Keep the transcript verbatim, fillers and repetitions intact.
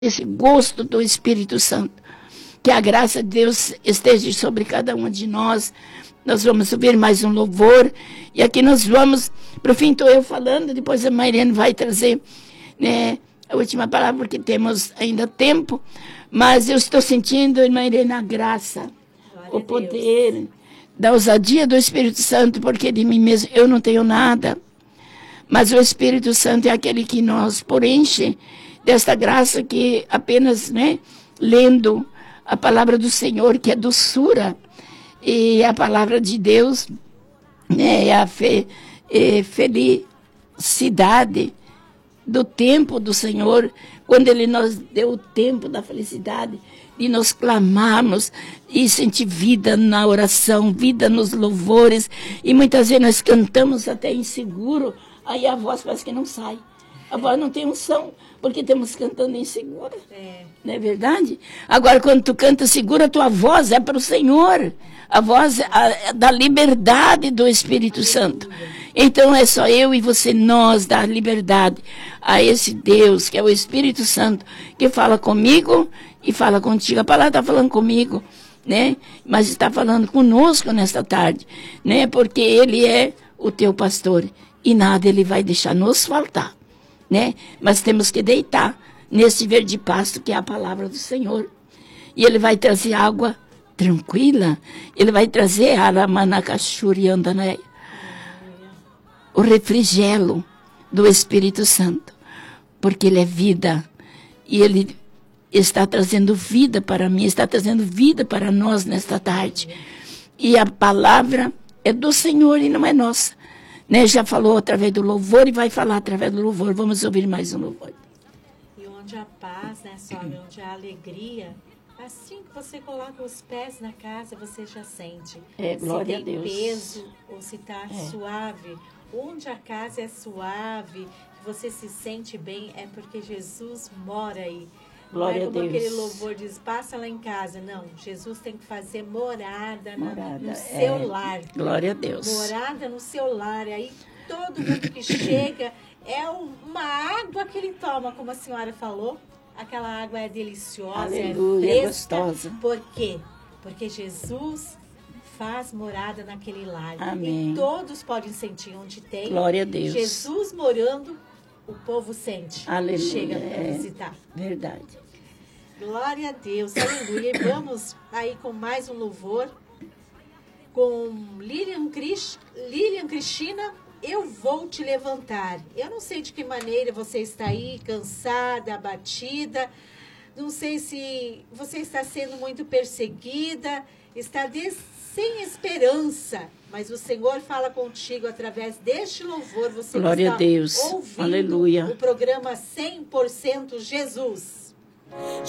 esse gosto do Espírito Santo. Que a graça de Deus esteja sobre cada um de nós. Nós vamos subir mais um louvor. E aqui nós vamos, para o fim estou eu falando, depois a Mairene vai trazer, né, a última palavra, porque temos ainda tempo. Mas eu estou sentindo, irmã Irene, a graça, glória o poder Deus. Da ousadia do Espírito Santo, porque de mim mesmo eu não tenho nada. Mas o Espírito Santo é aquele que nos preenche desta graça que apenas, né, lendo a palavra do Senhor, que é doçura, e a palavra de Deus, né, é a fe, é felicidade do tempo do Senhor, quando Ele nos deu o tempo da felicidade, de nos clamarmos e sentir vida na oração, vida nos louvores, e muitas vezes nós cantamos até inseguro, aí a voz parece que não sai. A voz não tem unção, porque estamos cantando insegura. É. Não é verdade? Agora, quando tu canta segura, a tua voz é para o Senhor. A voz a, da liberdade do Espírito Santo. Então, é só eu e você, nós, dar liberdade a esse Deus, que é o Espírito Santo, que fala comigo e fala contigo. A palavra está falando comigo, né? Mas está falando conosco nesta tarde, né? Porque Ele é o teu pastor e nada Ele vai deixar nos faltar. Né? Mas temos que deitar nesse verde pasto que é a palavra do Senhor. E Ele vai trazer água tranquila. Ele vai trazer Aramanacachuriandané, o refrigério do Espírito Santo. Porque Ele é vida. E Ele está trazendo vida para mim, está trazendo vida para nós nesta tarde. E a palavra é do Senhor e não é nossa. Né, já falou através do louvor e vai falar através do louvor. Vamos ouvir mais um louvor. E onde a paz, né, sogra, onde a alegria, assim que você coloca os pés na casa, você já sente. É, glória a Deus. Se tem peso ou se está é. suave. Onde a casa é suave, que você se sente bem, é porque Jesus mora aí. Glória não é como a Deus. Aquele louvor diz, passa lá em casa. Não, Jesus tem que fazer morada, morada no é. seu lar. Glória a Deus. Morada no seu lar. Aí todo mundo que chega é uma água que ele toma, como a senhora falou. Aquela água é deliciosa, aleluia, é fresca. Gostosa. Por quê? Porque Jesus faz morada naquele lar. Amém. E todos podem sentir onde tem. Glória a Deus. Jesus morando, o povo sente. Aleluia. Chega para é. visitar. Verdade. Glória a Deus, aleluia. E vamos aí com mais um louvor, com Lilian, Cris, Lilian Cristina, eu vou te levantar. Eu não sei de que maneira você está aí, cansada, abatida, não sei se você está sendo muito perseguida, está des, sem esperança, mas o Senhor fala contigo através deste louvor. Você glória está a Deus, ouvindo aleluia. O programa cem por cento Jesus.